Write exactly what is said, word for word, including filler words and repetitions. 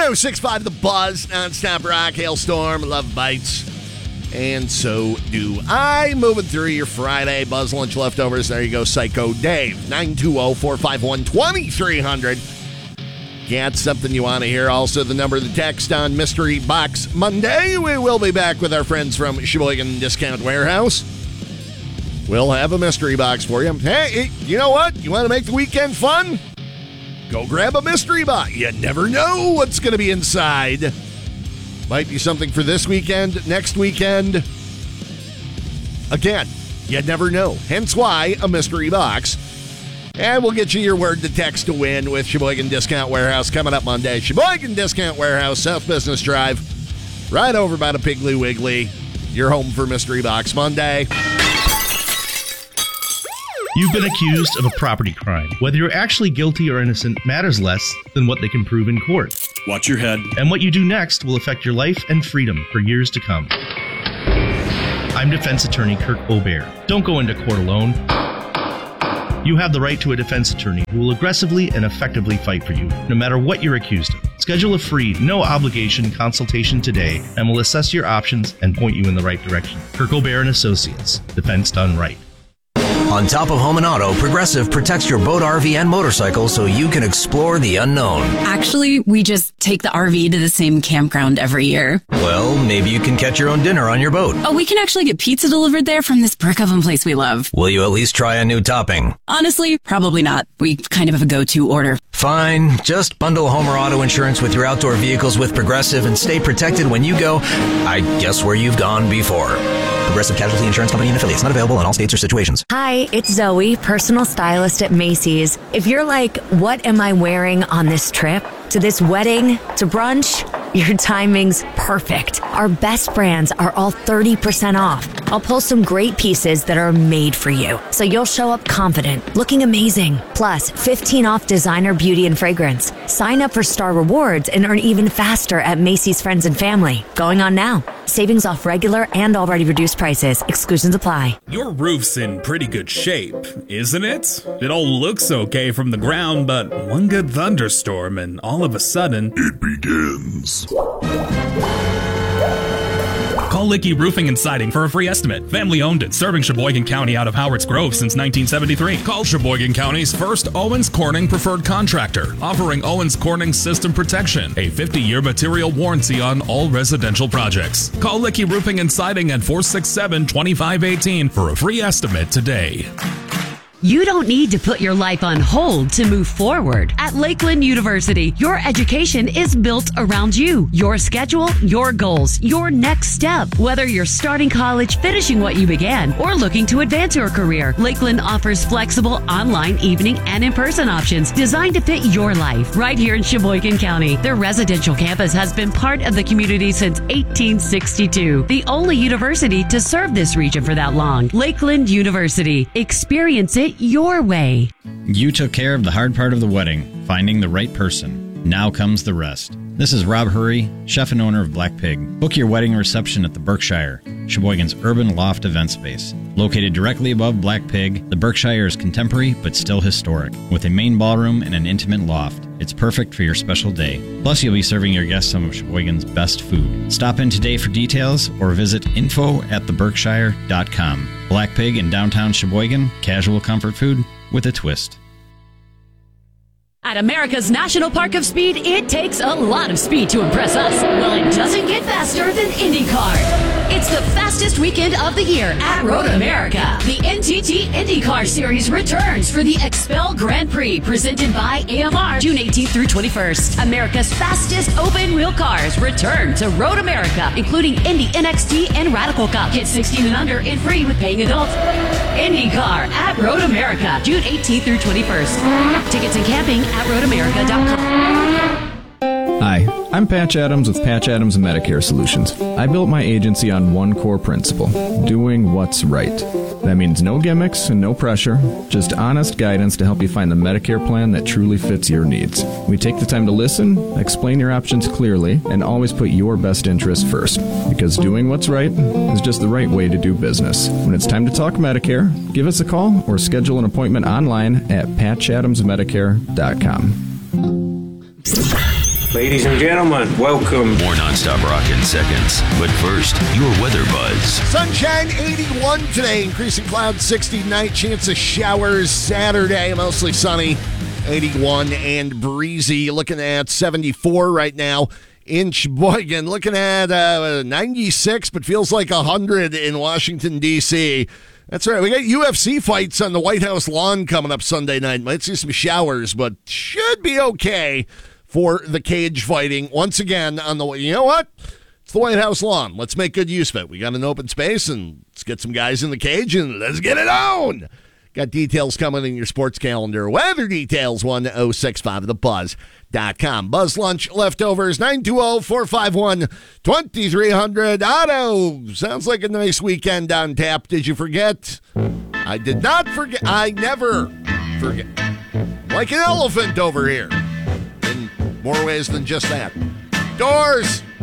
oh six point five The Buzz, nonstop rock, hailstorm, love bites. And so do I. Moving through your Friday Buzz Lunch leftovers. There you go, Psycho Dave. nine two zero, four five one, two three zero zero. Got something you want to hear? Also, the number of the text on Mystery Box Monday. We will be back with our friends from Sheboygan Discount Warehouse. We'll have a mystery box for you. Hey, you know what? You want to make the weekend fun? Go grab a mystery box. You never know what's going to be inside. Might be something for this weekend, next weekend. Again, you never know. Hence why a mystery box. And we'll get you your word to text to win with Sheboygan Discount Warehouse coming up Monday. Sheboygan Discount Warehouse, South Business Drive, right over by the Piggly Wiggly. Your home for Mystery Box Monday. You've been accused of a property crime. Whether you're actually guilty or innocent matters less than what they can prove in court. Watch your head. And what you do next will affect your life and freedom for years to come. I'm defense attorney Kirk Aubert. Don't go into court alone. You have the right to a defense attorney who will aggressively and effectively fight for you, no matter what you're accused of. Schedule a free, no-obligation consultation today, and we'll assess your options and point you in the right direction. Kirk Aubert and Associates. Defense done right. On top of home and auto, Progressive protects your boat, R V, and motorcycle so you can explore the unknown. Actually, we just take the R V to the same campground every year. Well, maybe you can catch your own dinner on your boat. Oh, we can actually get pizza delivered there from this brick oven place we love. Will you at least try a new topping? Honestly, probably not. We kind of have a go-to order. Fine. Just bundle home or auto insurance with your outdoor vehicles with Progressive and stay protected when you go, I guess, where you've gone before. Progressive Casualty Insurance Company and affiliates. Not available in all states or situations. Hi, it's Zoe, personal stylist at Macy's. If you're like, what am I wearing on this trip? To this wedding? To brunch? Your timing's perfect. Our best brands are all thirty percent off. I'll pull some great pieces that are made for you, so you'll show up confident, looking amazing. Plus, fifteen off designer beauty and fragrance. Sign up for Star Rewards and earn even faster at Macy's Friends and Family. Going on now. Savings off regular and already reduced prices. Exclusions apply. Your roof's in pretty good shape, isn't it? It all looks okay from the ground, but one good thunderstorm and all of a sudden, it begins. Call Licky Roofing and Siding for a free estimate. Family owned and serving Sheboygan County out of Howards Grove since nineteen seventy-three. Call Sheboygan County's first Owens Corning preferred contractor, offering Owens Corning System Protection, a fifty-year material warranty on all residential projects. Call Licky Roofing and Siding at four six seven, two five one eight for a free estimate today. You don't need to put your life on hold to move forward. At Lakeland University, your education is built around you, your schedule, your goals, your next step. Whether you're starting college, finishing what you began, or looking to advance your career, Lakeland offers flexible online, evening, and in-person options designed to fit your life. Right here in Sheboygan County, their residential campus has been part of the community since eighteen sixty-two. The only university to serve this region for that long. Lakeland University. Experience it your way. You took care of the hard part of the wedding, finding the right person. Now comes the rest. This is Rob Hurry, chef and owner of Black Pig. Book your wedding reception at the Berkshire, Sheboygan's urban loft event space. Located directly above Black Pig, the Berkshire is contemporary but still historic, with a main ballroom and an intimate loft. It's perfect for your special day. Plus, you'll be serving your guests some of Sheboygan's best food. Stop in today for details or visit info at the berkshire dot com. Black Pig in downtown Sheboygan, casual comfort food with a twist. At America's National Park of Speed, it takes a lot of speed to impress us. Well, it doesn't get faster than IndyCar. It's the fastest weekend of the year at Road America. The N T T IndyCar Series returns for the Expel Grand Prix, presented by A M R, June eighteenth through twenty-first. America's fastest open-wheel cars return to Road America, including Indy N X T and Radical Cup. Get sixteen and under and free with paying adults. IndyCar at Road America, June eighteenth through twenty-first. Tickets and camping at road america dot com. Hi, I'm Patch Adams with Patch Adams Medicare Solutions. I built my agency on one core principle, doing what's right. That means no gimmicks and no pressure, just honest guidance to help you find the Medicare plan that truly fits your needs. We take the time to listen, explain your options clearly, and always put your best interest first. Because doing what's right is just the right way to do business. When it's time to talk Medicare, give us a call or schedule an appointment online at patch adams medicare dot com. Ladies and gentlemen, welcome. More nonstop rock in seconds. But first, your weather buzz. Sunshine eighty-one today. Increasing clouds sixty tonight. Chance of showers Saturday. Mostly sunny. eighty-one and breezy. Looking at seventy-four right now in Sheboygan. Looking at uh, ninety-six, but feels like one hundred in Washington, D C That's right. We got U F C fights on the White House lawn coming up Sunday night. Might see some showers, but should be okay for the cage fighting. Once again, on the way. You know what? It's the White House lawn. Let's make good use of it. We got an open space, and let's get some guys in the cage, and let's get it on. Got details coming in your sports calendar. Weather details, one oh six five the buzz dot com. Buzz Lunch leftovers, nine two zero, four five one, two three zero zero. Otto, sounds like a nice weekend on tap. Did you forget? I did not forget. I never forget. Like an elephant over here. In more ways than just that. Doors!